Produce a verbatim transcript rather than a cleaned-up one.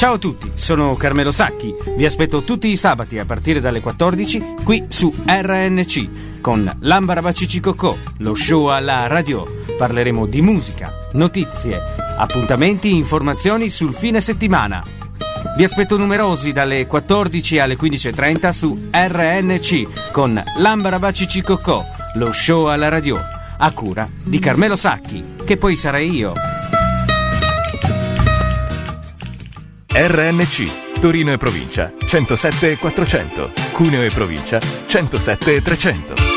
Ciao a tutti, sono Carmelo Sacchi. Vi aspetto tutti i sabati a partire dalle quattordici qui su R N C con L'Ambarabacici-Cocò, lo show alla radio. Parleremo di musica, notizie, appuntamenti, informazioni sul fine settimana. Vi aspetto numerosi dalle quattordici alle quindici e trenta su R N C con L'Ambarabacici-Cocò, lo show alla radio, a cura di Carmelo Sacchi, che poi sarei io. R N C, Torino e provincia, centosette e quattrocento, Cuneo e provincia, centosette e trecento.